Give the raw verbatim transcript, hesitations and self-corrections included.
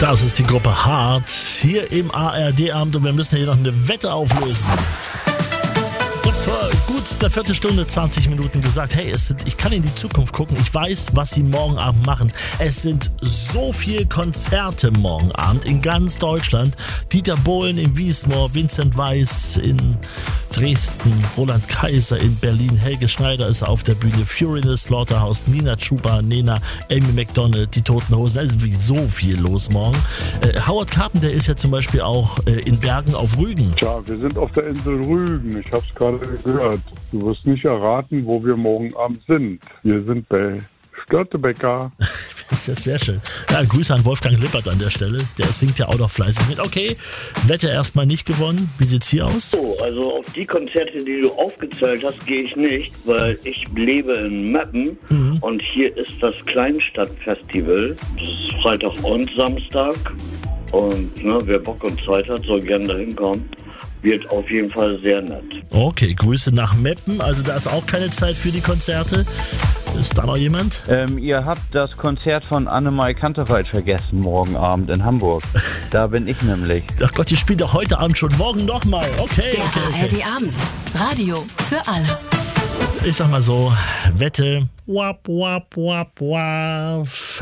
Das ist die Gruppe Hart hier im A R D-Abend und wir müssen hier noch eine Wette auflösen. Kurz vor gut einer Viertelstunde, zwanzig Minuten gesagt, hey, es sind, ich kann in die Zukunft gucken, ich weiß, was sie morgen Abend machen. Es sind so viele Konzerte morgen Abend in ganz Deutschland. Dieter Bohlen in Wiesmoor, Vincent Weiss in Dresden, Roland Kaiser in Berlin, Helge Schneider ist auf der Bühne, Fury in the Slaughterhouse, Nina Chuba, Nena, Amy McDonald, die Toten Hosen. Da ist wie so viel los morgen. Äh, Howard Carpenter ist ja zum Beispiel auch äh, in Bergen auf Rügen. Tja, wir sind auf der Insel Rügen. Ich habe es gerade gehört. Du wirst nicht erraten, wo wir morgen Abend sind. Wir sind bei Störtebeker. Das ist sehr schön. Ja, Grüße an Wolfgang Lippert an der Stelle. Der singt ja auch noch fleißig mit. Okay, Wette erstmal nicht gewonnen. Wie sieht's hier aus? So, also auf die Konzerte, die du aufgezählt hast, gehe ich nicht, weil ich lebe in Meppen mhm. und hier ist das Kleinstadtfestival. Das ist Freitag und Samstag. Und ne, wer Bock und Zeit hat, soll gerne dahin kommen. Wird auf jeden Fall sehr nett. Okay, Grüße nach Meppen. Also da ist auch keine Zeit für die Konzerte. Ist da noch jemand? Ähm, ihr habt das Konzert von Annemarie Kantereit vergessen morgen Abend in Hamburg. Da bin ich nämlich. Ach Gott, die spielt doch heute Abend schon. Morgen nochmal. Okay, Der okay, okay. A R D-Abend. Radio für alle. Ich sag mal so, Wette. Wap, wap, wap, wap.